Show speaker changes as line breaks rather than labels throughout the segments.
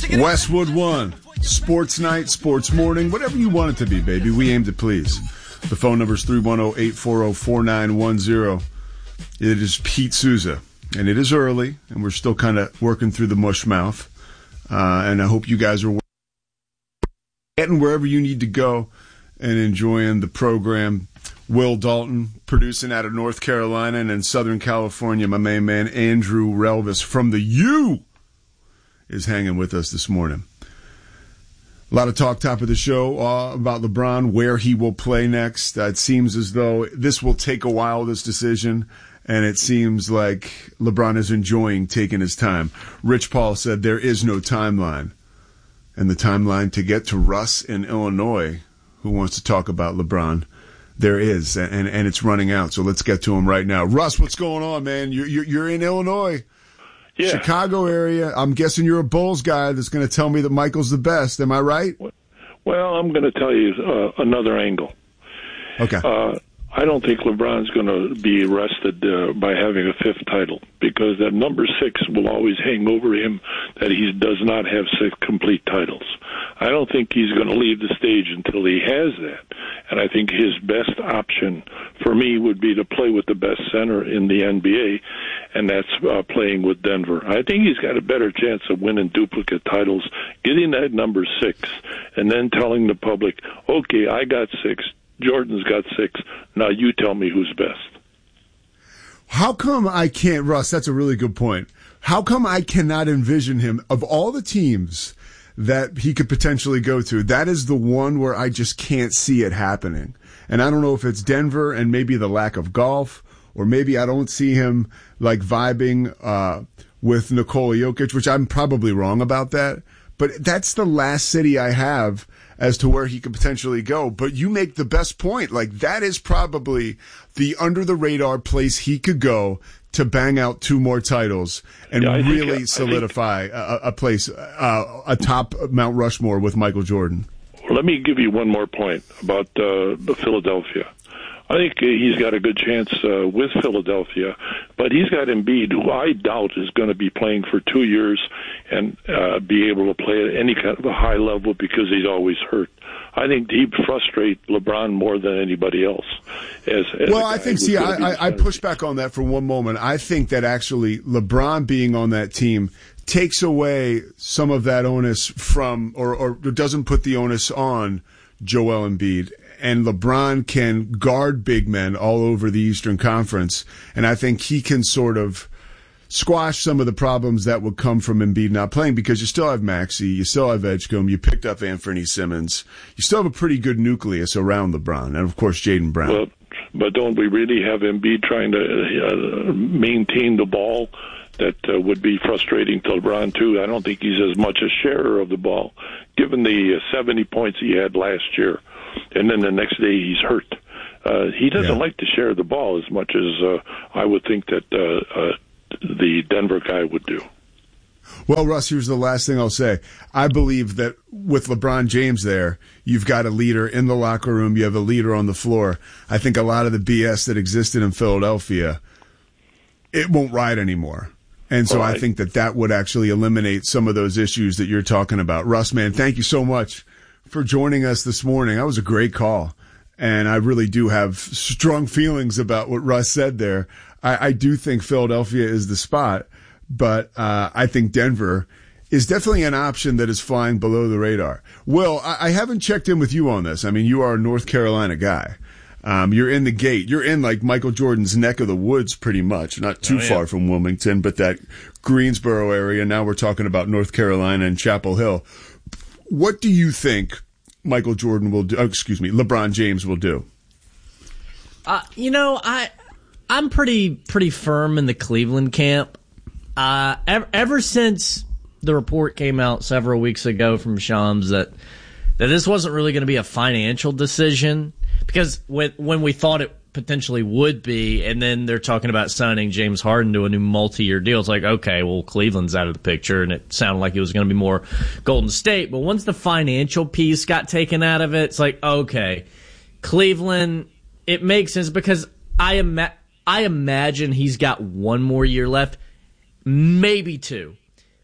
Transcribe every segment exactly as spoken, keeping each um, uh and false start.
Westwood One, Sports Night, Sports Morning, whatever you want it to be, baby. We aim to please. The phone number is three one zero, eight four zero, four nine one zero. It is Pete Souza, and it is early, and we're still kind of working through the mush mouth. Uh, and I hope you guys are getting wherever you need to go and enjoying the program. Will Dalton, producing out of North Carolina, and in Southern California, my main man, Andrew Relvis from the U, is hanging with us this morning. A lot of talk top of the show uh, about LeBron, where he will play next. Uh, it seems as though this will take a while, this decision, and it seems like LeBron is enjoying taking his time. Rich Paul said there is no timeline. And the timeline to get to Russ in Illinois, who wants to talk about LeBron, there is, and, and it's running out. So let's get to him right now. Russ, what's going on, man? You're, you're, you're in Illinois. Yeah. Chicago area. I'm guessing you're a Bulls guy that's going to tell me that Michael's the best. Am I right?
Well, I'm going to tell you uh, another angle.
Okay.
Uh, I don't think LeBron's going to be arrested uh, by having a fifth title, because that number six will always hang over him, that he does not have six complete titles. I don't think he's going to leave the stage until he has that. And I think his best option for me would be to play with the best center in the N B A, and that's uh, playing with Denver. I think he's got a better chance of winning duplicate titles, getting that number six, and then telling the public, okay, I got six, Jordan's got six, now you tell me who's best.
How come I can't, Russ, that's a really good point. How come I cannot envision him, of all the teams that he could potentially go to, that is the one where I just can't see it happening. And I don't know if it's Denver and maybe the lack of golf, or maybe I don't see him like vibing uh, with Nikola Jokic, which I'm probably wrong about that. But that's the last city I have as to where he could potentially go. But you make the best point. Like, that is probably the under-the-radar place he could go to bang out two more titles and
yeah,
really
think,
solidify
think,
a, a place, uh, atop Mount Rushmore with Michael Jordan.
Let me give you one more point about uh, Philadelphia. I think he's got a good chance uh, with Philadelphia, but he's got Embiid, who I doubt is going to be playing for two years and uh, be able to play at any kind of a high level because he's always hurt. I think he'd frustrate LeBron more than anybody else. As, as
well, I think, see, I, I, I push back on that for one moment. I think that actually LeBron being on that team takes away some of that onus from, or, or doesn't put the onus on Joel Embiid. And LeBron can guard big men all over the Eastern Conference. And I think he can sort of squash some of the problems that would come from Embiid not playing, because you still have Maxey, you still have Edgecombe, you picked up Anthony Simmons. You still have a pretty good nucleus around LeBron. And, of course, Jayden Brown.
Well, but don't we really have Embiid trying to uh, maintain the ball? That uh, would be frustrating to LeBron, too. I don't think he's as much a sharer of the ball, given the uh, seventy points he had last year. And then the next day he's hurt. Uh, he doesn't yeah. like to share the ball as much as uh, I would think that uh, uh, the Denver guy would do.
Well, Russ, here's the last thing I'll say. I believe that with LeBron James there, you've got a leader in the locker room. You have a leader on the floor. I think a lot of the B S that existed in Philadelphia, it won't ride anymore. And so right. I think that that would actually eliminate some of those issues that you're talking about. Russ, man, thank you so much for joining us this morning. That was a great call. And I really do have strong feelings about what Russ said there. I, I do think Philadelphia is the spot, but uh, I think Denver is definitely an option that is flying below the radar. Will, I, I haven't checked in with you on this. I mean, you are a North Carolina guy. Um, you're in the gate. You're in like Michael Jordan's neck of the woods pretty much. Not too oh, yeah. far from Wilmington, but that Greensboro area. Now we're talking about North Carolina and Chapel Hill. What do you think Michael Jordan will do? Oh, excuse me, LeBron James will do?
Uh, you know, I, I'm pretty pretty firm in the Cleveland camp. Uh, ever, ever since the report came out several weeks ago from Shams that that this wasn't really going to be a financial decision, because when when we thought it potentially would be, and then they're talking about signing James Harden to a new multi-year deal. It's like, okay, well, Cleveland's out of the picture, and it sounded like it was going to be more Golden State. But once the financial piece got taken out of it, it's like, okay, Cleveland, it makes sense, because I ima- I imagine he's got one more year left, maybe two.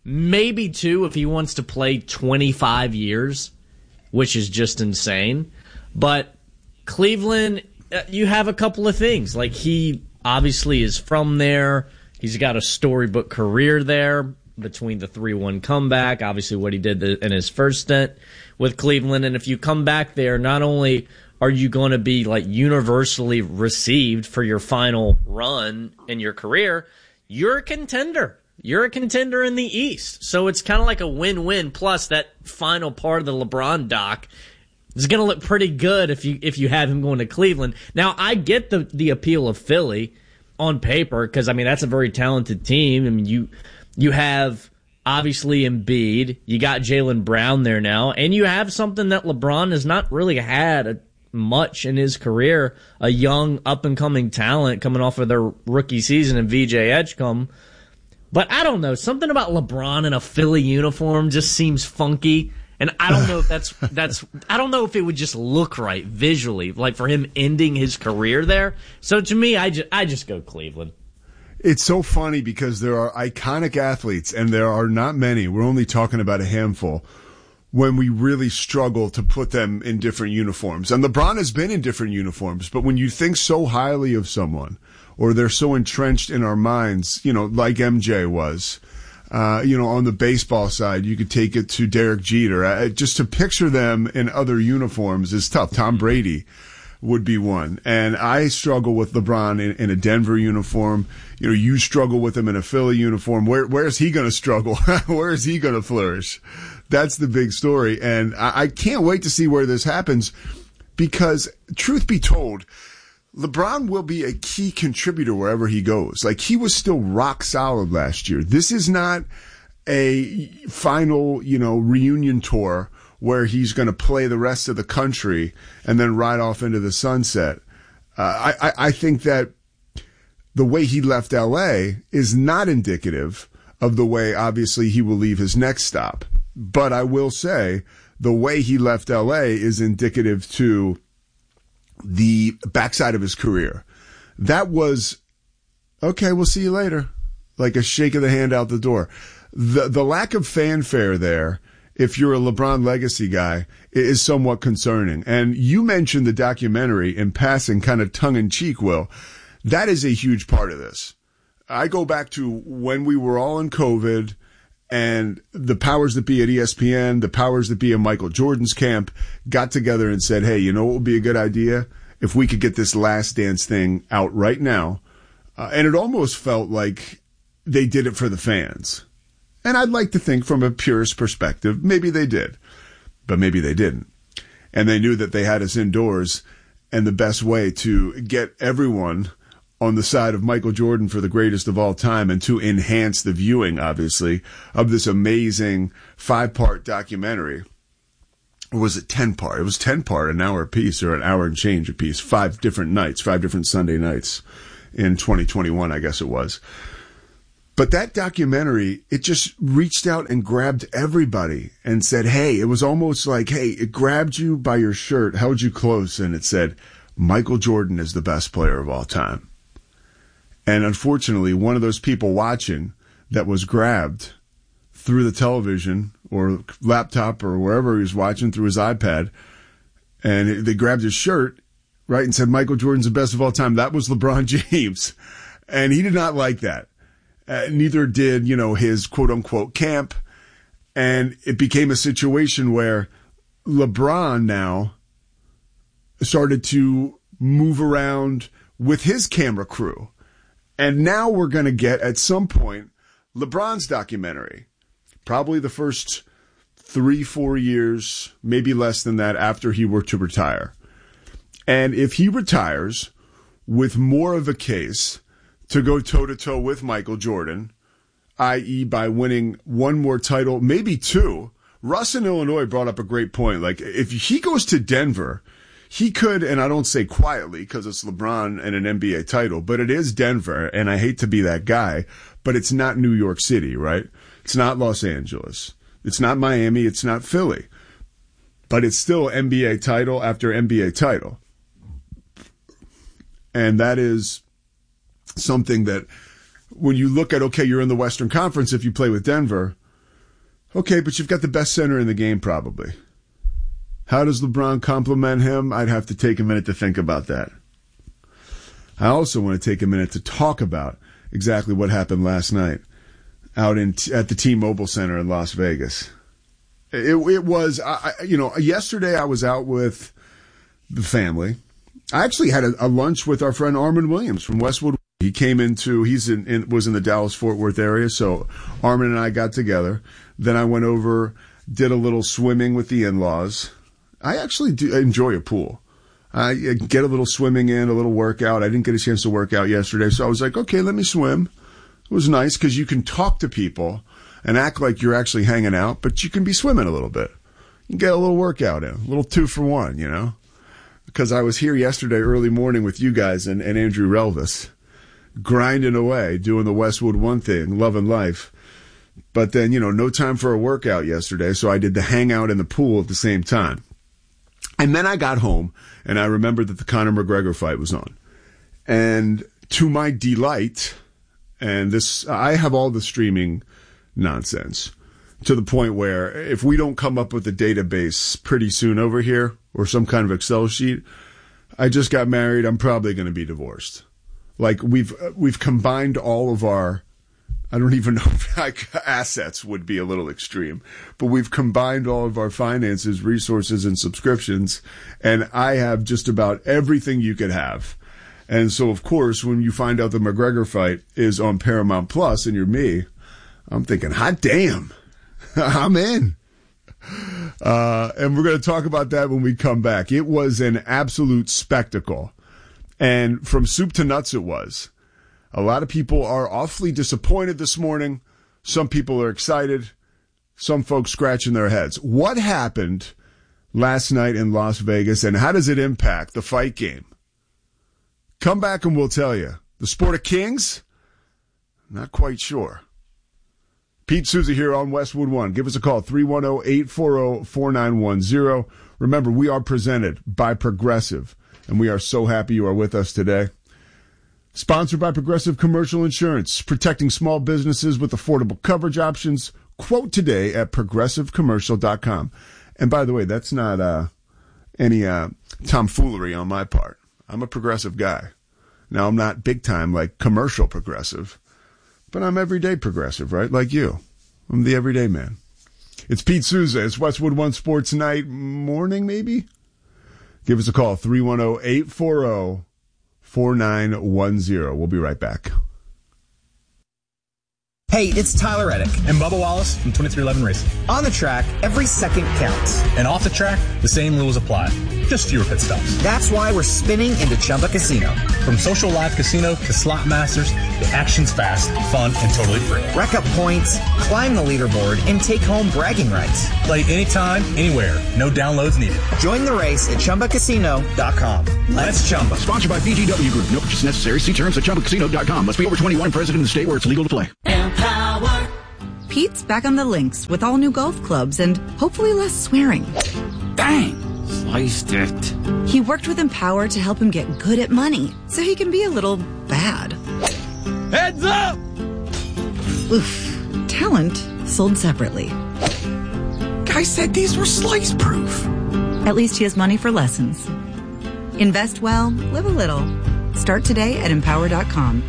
maybe two if he wants to play twenty-five years, which is just insane. But Cleveland, you have a couple of things. Like, he obviously is from there. He's got a storybook career there between the three one comeback, obviously what he did in his first stint with Cleveland. And if you come back there, not only are you going to be like universally received for your final run in your career, you're a contender. You're a contender in the East. So it's kind of like a win-win. Plus, that final part of the LeBron doc is going to look pretty good if you if you have him going to Cleveland. Now, I get the, the appeal of Philly on paper because, I mean, that's a very talented team. I mean, you you have, obviously, Embiid. You got Jaylen Brown there now. And you have something that LeBron has not really had a, much in his career, a young, up-and-coming talent coming off of their rookie season in V J Edgecombe. But I don't know. Something about LeBron in a Philly uniform just seems funky. And I don't know if that's, that's, I don't know if it would just look right visually, like for him ending his career there. So to me, I just, I just go Cleveland.
It's so funny because there are iconic athletes, and there are not many. We're only talking about a handful when we really struggle to put them in different uniforms. And LeBron has been in different uniforms, but when you think so highly of someone, or they're so entrenched in our minds, you know, like M J was, uh, you know, on the baseball side, you could take it to Derek Jeter. Uh, just to picture them in other uniforms is tough. Tom Brady would be one. And I struggle with LeBron in, in a Denver uniform. You know, you struggle with him in a Philly uniform. Where, where is he going to struggle? Where is he going to flourish? That's the big story. And I, I can't wait to see where this happens because, truth be told, LeBron will be a key contributor wherever he goes. Like, he was still rock solid last year. This is not a final, you know, reunion tour where he's going to play the rest of the country and then ride off into the sunset. Uh, I, I think that the way he left L A is not indicative of the way, obviously, he will leave his next stop. But I will say the way he left L A is indicative to the backside of his career. That was, okay, we'll see you later. Like a shake of the hand out the door. The the lack of fanfare there, if you're a LeBron legacy guy, is somewhat concerning. And you mentioned the documentary in passing, kind of tongue-in-cheek, Will. That is a huge part of this. I go back to when we were all in COVID, and the powers that be at E S P N, the powers that be in Michael Jordan's camp, got together and said, hey, you know what would be a good idea? If we could get this Last Dance thing out right now. Uh, and it almost felt like they did it for the fans. And I'd like to think from a purist perspective, maybe they did, but maybe they didn't. And they knew that they had us indoors, and the best way to get everyone on the side of Michael Jordan for the greatest of all time and to enhance the viewing, obviously, of this amazing five-part documentary. Or was it ten-part? It was ten-part, an hour apiece, or an hour and change apiece, five different nights, five different Sunday nights in twenty twenty-one, I guess it was. But that documentary, it just reached out and grabbed everybody and said, hey, it was almost like, hey, it grabbed you by your shirt, held you close, and it said, Michael Jordan is the best player of all time. And unfortunately, one of those people watching that was grabbed through the television or laptop or wherever he was watching through his iPad, and they grabbed his shirt, right, and said, Michael Jordan's the best of all time. That was LeBron James. And he did not like that. Uh, neither did, you know, his quote-unquote camp. And it became a situation where LeBron now started to move around with his camera crew. And now we're going to get, at some point, LeBron's documentary. Probably the first three, four years, maybe less than that, after he were to retire. And if he retires with more of a case to go toe-to-toe with Michael Jordan, that is by winning one more title, maybe two. Russ in Illinois brought up a great point. Like, if he goes to Denver, he could, and I don't say quietly because it's LeBron and an N B A title, but it is Denver, and I hate to be that guy, but it's not New York City, right? It's not Los Angeles. It's not Miami. It's not Philly. But it's still N B A title after N B A title. And that is something that when you look at, okay, you're in the Western Conference if you play with Denver, Okay, but you've got the best center in the game, probably. How does LeBron compliment him? I'd have to take a minute to think about that. I also want to take a minute to talk about exactly what happened last night out in at the T-Mobile Center in Las Vegas. It, it was, I, you know, yesterday I was out with the family. I actually had a, a lunch with our friend Armin Williams from Westwood. He came into, he's in, in was in the Dallas-Fort Worth area, so Armin and I got together. Then I went over, did a little swimming with the in-laws. I actually do enjoy a pool. I get a little swimming in, a little workout. I didn't get a chance to work out yesterday, so I was like, okay, let me swim. It was nice because you can talk to people and act like you're actually hanging out, but you can be swimming a little bit. You can get a little workout in, a little two for one, you know? Because I was here yesterday early morning with you guys and, and Andrew Relvis, grinding away, doing the Westwood One thing, loving life. But then, you know, no time for a workout yesterday, so I did the hangout in the pool at the same time. And then I got home, and I remembered that the Conor McGregor fight was on. And to my delight, and this, I have all the streaming nonsense to the point where if we don't come up with a database pretty soon over here or some kind of Excel sheet, I just got married, I'm probably going to be divorced. Like we've, we've combined all of our, I don't even know if like assets would be a little extreme, but we've combined all of our finances, resources, and subscriptions, and I have just about everything you could have. And so, of course, when you find out the McGregor fight is on Paramount Plus and you're me, I'm thinking, hot damn, I'm in. Uh, and we're going to talk about that when we come back. It was an absolute spectacle. And from soup to nuts it was. A lot of people are awfully disappointed this morning. Some people are excited. Some folks scratching their heads. What happened last night in Las Vegas, and how does it impact the fight game? Come back and we'll tell you. The sport of kings? Not quite sure. Pete Souza here on Westwood One. Give us a call, three one zero, eight four zero, four nine one zero. Remember, we are presented by Progressive, and we are so happy you are with us today. Sponsored by Progressive Commercial Insurance, protecting small businesses with affordable coverage options. Quote today at progressive commercial dot com. And by the way, that's not uh, any uh, tomfoolery on my part. I'm a progressive guy. Now, I'm not big time like commercial progressive, but I'm everyday progressive, right? Like you. I'm the everyday man. It's Pete Souza. It's Westwood One Sports Night morning, maybe? Give us a call, three one zero, eight four zero, four nine one zero. We'll be right back.
Hey, it's Tyler Reddick
and Bubba Wallace from twenty-three eleven Racing.
On the track, every second counts.
And off the track, the same rules apply. Just fewer pit stops.
That's why we're spinning into Chumba Casino.
From social live casino to slot masters, the action's fast, fun, and totally free.
Rack up points, climb the leaderboard, and take home bragging rights.
Play anytime, anywhere. No downloads needed.
Join the race at chumba casino dot com. Let's Chumba.
Sponsored by B G W Group. No purchase necessary. See terms at chumba casino dot com. Must be over twenty-one and present in the state where it's legal to play.
Empower. Pete's back on the links with all new golf clubs and hopefully less swearing.
Bang! Sliced it.
He worked with Empower to help him get good at money so he can be a little bad.
Heads up!
Oof. Talent sold separately.
Guy said these were slice proof.
At least he has money for lessons. Invest well, live a little. Start today at empower dot com.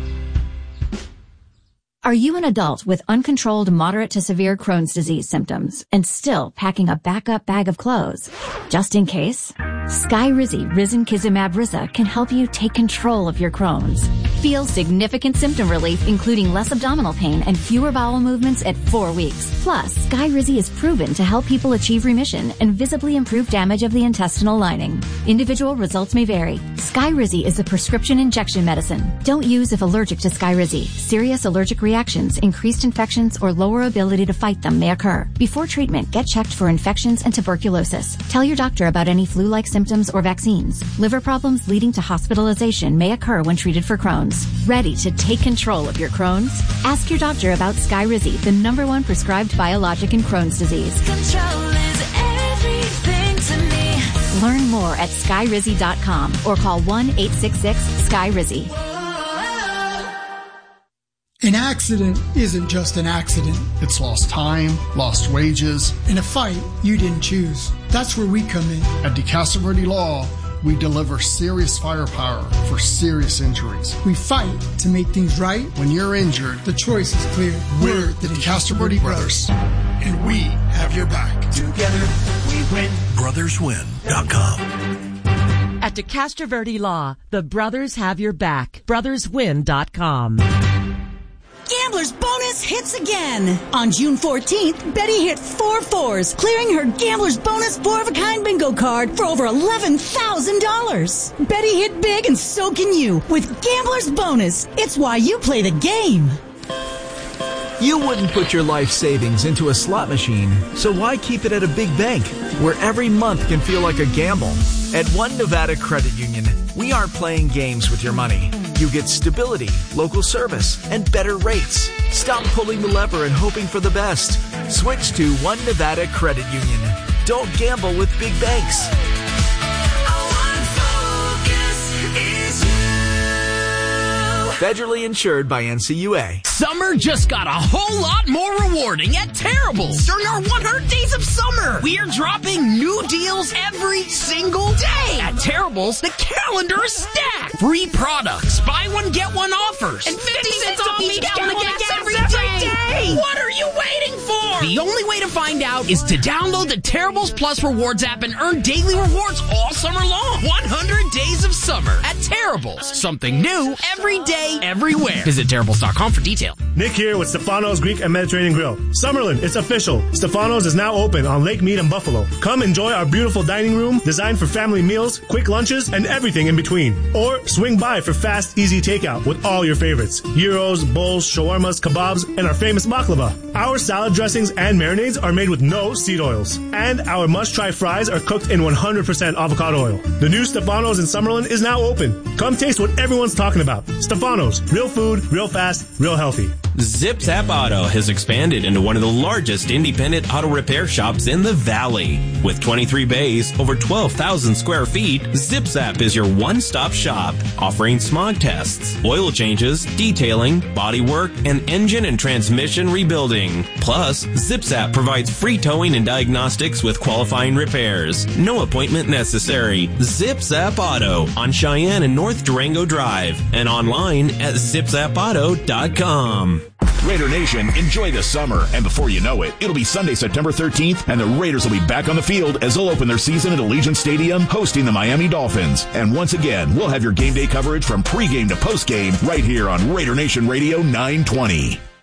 Are you an adult with uncontrolled moderate to severe Crohn's disease symptoms and still packing a backup bag of clothes? Just in case, Skyrizi Risankizumab Riza can help you take control of your Crohn's. Feel significant symptom relief, including less abdominal pain and fewer bowel movements at four weeks. Plus, Skyrizi is proven to help people achieve remission and visibly improve damage of the intestinal lining. Individual results may vary. Skyrizi is a prescription injection medicine. Don't use if allergic to Skyrizi. Serious allergic reactions, increased infections, or lower ability to fight them may occur. Before treatment, get checked for infections and tuberculosis. Tell your doctor about any flu-like symptoms or vaccines. Liver problems leading to hospitalization may occur when treated for Crohn's. Ready to take control of your Crohn's? Ask your doctor about Skyrizi, the number one prescribed biologic in Crohn's disease.
Control is everything to me.
Learn more at skyrizi dot com or call one eight six six, S K Y R I Z I.
An accident isn't just an accident.
It's lost time, lost wages.
In a fight you didn't choose. That's where we come in.
At DeCastro Verde Law, we deliver serious firepower for serious injuries.
We fight to make things right.
When you're injured,
the choice is clear.
We're the DeCastro Verde Brothers, and we have your back.
Together we win. brothers win dot com.
At DeCastro Verde Law, the brothers have your back. brothers win dot com.
Gambler's Bonus hits again. On June fourteenth, Betty hit four fours, clearing her Gambler's Bonus four-of-a-kind bingo card for over eleven thousand dollars. Betty hit big and so can you with Gambler's Bonus. It's why you play the game.
You wouldn't put your life savings into a slot machine, so why keep it at a big bank where every month can feel like a gamble? At One Nevada Credit Union, we aren't playing games with your money. You get stability, local service, and better rates. Stop pulling the lever and hoping for the best. Switch to One Nevada Credit Union. Don't gamble with big banks. Federally insured by N C U A.
Summer just got a whole lot more rewarding at Terrible's. During our one hundred days of summer, we are dropping new deals every single day. At Terrible's, the calendar is stacked. Free products, buy one, get one offers, and fifty cents off each gallon of gas every day. What are you waiting for? The only way to find out is to download the Terrible's Plus Rewards app and earn daily rewards all summer long. one hundred days of summer at Terrible's. Something new every day, everywhere. Visit Terrible's dot com for details.
Nick here with Stefano's Greek and Mediterranean Grill. Summerlin, it's official. Stefano's is now open on Lake Mead and Buffalo. Come enjoy our beautiful dining room designed for family meals, quick lunches, and everything in between. Or swing by for fast, easy takeout with all your favorites. Gyros, bowls, shawarmas, kebabs, and our famous baklava. Our salad dressings and marinades are made with no seed oils. And our must-try fries are cooked in one hundred percent avocado oil. The new Stefano's in Summerlin is now open. Come taste what everyone's talking about. Stefano's, real food, real fast, real healthy.
Zip Zap Auto has expanded into one of the largest independent auto repair shops in the Valley. With twenty-three bays, over twelve thousand square feet, Zip Zap is your one-stop shop, offering smog tests, oil changes, detailing, body work, and engine and transmission rebuilding. Plus, Zip Zap provides free towing and diagnostics with qualifying repairs. No appointment necessary. Zip Zap Auto on Cheyenne and North Durango Drive and online at zip zap auto dot com.
Raider Nation, enjoy the summer, and before you know it, it'll be Sunday, September thirteenth, and the Raiders will be back on the field as they'll open their season at Allegiant Stadium, hosting the Miami Dolphins. And once again, we'll have your game day coverage from pregame to postgame right here on Raider Nation Radio nine twenty.